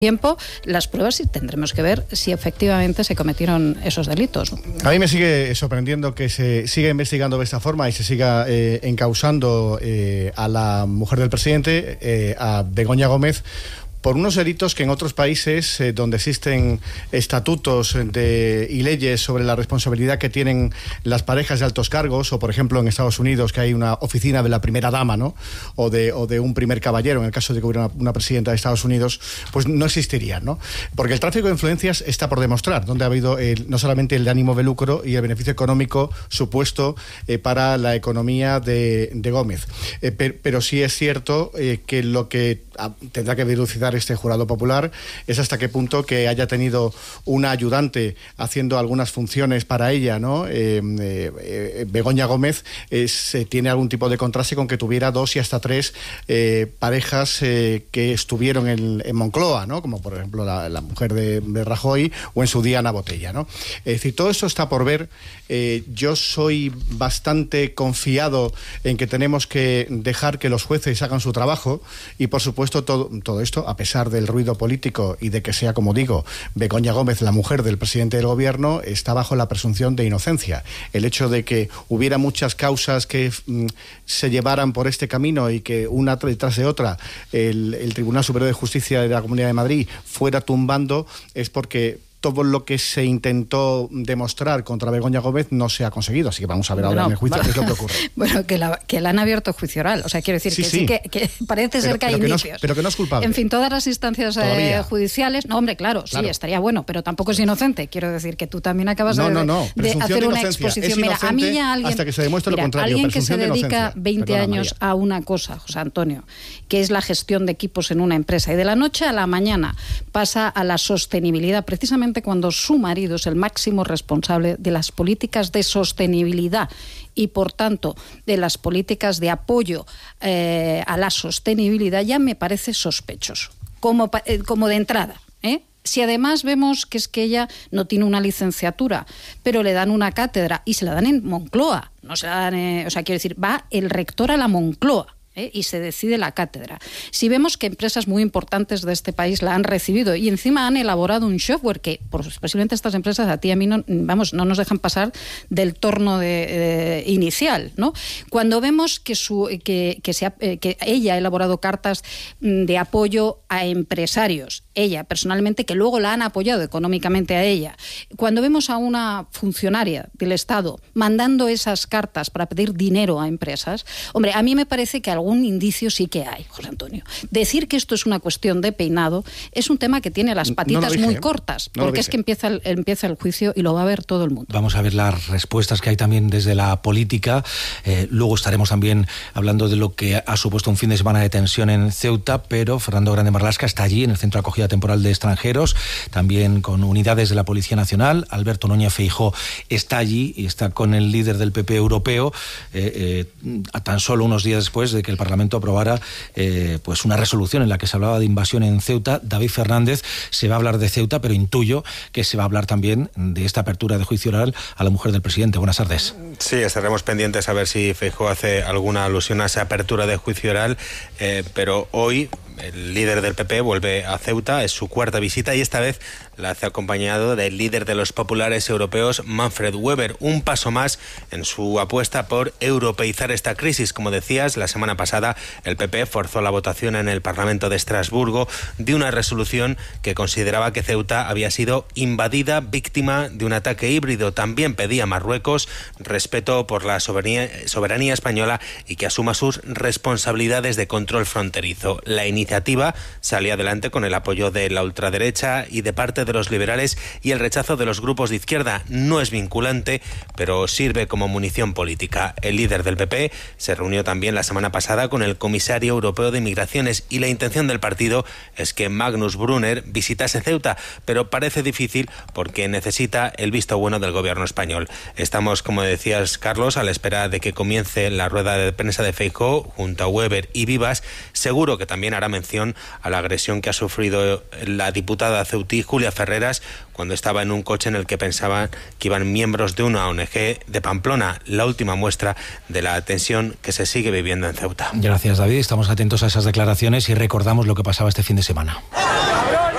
tiempo las pruebas y tendremos que ver si efectivamente se cometieron esos delitos. A mí me sigue sorprendiendo que se siga investigando de esta forma y se siga encausando a la mujer del presidente, a Begoña Gómez, por unos delitos que en otros países donde existen estatutos y leyes sobre la responsabilidad que tienen las parejas de altos cargos, o por ejemplo en Estados Unidos que hay una oficina de la primera dama, ¿no? o de un primer caballero, en el caso de que hubiera una presidenta de Estados Unidos, pues no existirían, ¿no? Porque el tráfico de influencias está por demostrar, donde ha habido no solamente el ánimo de lucro y el beneficio económico supuesto para la economía de Gómez, pero sí es cierto que lo que tendrá que dilucidar este jurado popular es hasta qué punto que haya tenido una ayudante haciendo algunas funciones para ella, ¿no? Begoña Gómez tiene algún tipo de contraste con que tuviera 2 y hasta 3 parejas que estuvieron en Moncloa, ¿no? Como por ejemplo la mujer de Rajoy o en su día Ana Botella, ¿no? Es decir, todo esto está por ver. Yo soy bastante confiado en que tenemos que dejar que los jueces hagan su trabajo y por supuesto todo esto, a pesar del ruido político y de que sea, como digo, Begoña Gómez, la mujer del presidente del gobierno, está bajo la presunción de inocencia. El hecho de que hubiera muchas causas que se llevaran por este camino y que una detrás de otra el Tribunal Superior de Justicia de la Comunidad de Madrid fuera tumbando es porque todo lo que se intentó demostrar contra Begoña Gómez no se ha conseguido. Así que vamos a ver ahora en el juicio qué es lo que ocurre. Bueno, que la han abierto juicio oral. O sea, quiero decir que parece ser que hay indicios. Pero que no es culpable. En fin, todas las instancias judiciales... No, hombre, claro, sí, estaría bueno, pero tampoco es inocente. Quiero decir que tú también acabas de hacer una exposición. Mira, a mí ya alguien... Hasta que se demuestre lo contrario. Alguien que se dedica 20 años a una cosa, José Antonio, que es la gestión de equipos en una empresa, y de la noche a la mañana pasa a la sostenibilidad, precisamente cuando su marido es el máximo responsable de las políticas de sostenibilidad y, por tanto, de las políticas de apoyo a la sostenibilidad, ya me parece sospechoso, como de entrada, Si además vemos que es que ella no tiene una licenciatura, pero le dan una cátedra y se la dan en Moncloa, no se la dan, quiero decir, va el rector a la Moncloa. Y se decide la cátedra. Si vemos que empresas muy importantes de este país la han recibido y encima han elaborado un software que posiblemente estas empresas a ti y a mí no nos dejan pasar del torno inicial, ¿no? Cuando vemos que ella ha elaborado cartas de apoyo a empresarios, ella personalmente, que luego la han apoyado económicamente a ella, cuando vemos a una funcionaria del Estado mandando esas cartas para pedir dinero a empresas, hombre, a mí me parece que algún indicio sí que hay, José Antonio. Decir que esto es una cuestión de peinado es un tema que tiene las patitas muy cortas, porque es que empieza el juicio y lo va a ver todo el mundo. Vamos a ver las respuestas que hay también desde la política. Luego estaremos también hablando de lo que ha supuesto un fin de semana de tensión en Ceuta, pero Fernando Grande Marlaska está allí en el Centro de Acogida Temporal de Extranjeros, también con unidades de la Policía Nacional. Alberto Núñez Feijóo está allí y está con el líder del PP europeo, a tan solo unos días después de que el Parlamento aprobara pues una resolución en la que se hablaba de invasión en Ceuta. David Fernández, se va a hablar de Ceuta, pero intuyo que se va a hablar también de esta apertura de juicio oral a la mujer del presidente. Buenas tardes. Sí, estaremos pendientes a ver si Feijóo hace alguna alusión a esa apertura de juicio oral, pero hoy el líder del PP vuelve a Ceuta, es su cuarta visita y esta vez la hace acompañado del líder de los populares europeos, Manfred Weber, un paso más en su apuesta por europeizar esta crisis. Como decías, la semana pasada el PP forzó la votación en el Parlamento de Estrasburgo de una resolución que consideraba que Ceuta había sido invadida, víctima de un ataque híbrido. También pedía a Marruecos respeto por la soberanía española y que asuma sus responsabilidades de control fronterizo. La iniciativa salía adelante con el apoyo de la ultraderecha y de parte de los liberales y el rechazo de los grupos de izquierda. No es vinculante, pero sirve como munición política. El líder del PP se reunió también la semana pasada con el comisario europeo de Migraciones y la intención del partido es que Magnus Brunner visitase Ceuta, pero parece difícil porque necesita el visto bueno del gobierno español. Estamos, como decías, Carlos, a la espera de que comience la rueda de prensa de Feijóo junto a Weber y Vivas. Seguro que también hará mención a la agresión que ha sufrido la diputada ceutí Julia Ferreras cuando estaba en un coche en el que pensaban que iban miembros de una ONG de Pamplona, la última muestra de la tensión que se sigue viviendo en Ceuta. Gracias, David. Estamos atentos a esas declaraciones y recordamos lo que pasaba este fin de semana.